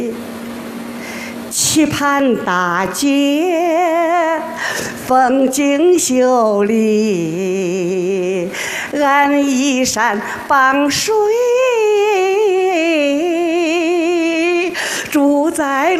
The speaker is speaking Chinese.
棋盘大街，风景秀丽，俺依山傍水，住在